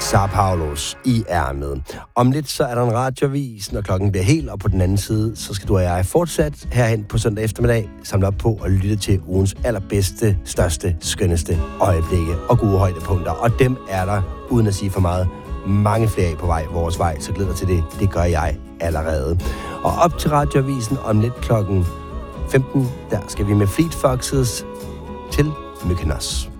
Sao Paulos i ærmet. Om lidt så er der en radioavis, når klokken bliver helt, og på den anden side, så skal du og jeg fortsat herhen på søndag eftermiddag samle op på og lytte til ugens allerbedste, største, skønneste øjeblikke og gode højdepunkter. Og dem er der, uden at sige for meget, mange flere af på vores vej, så glæder dig til det. Det gør jeg allerede. Og op til radioavisen om lidt klokken 15, der skal vi med Fleet Foxes til Mykonos.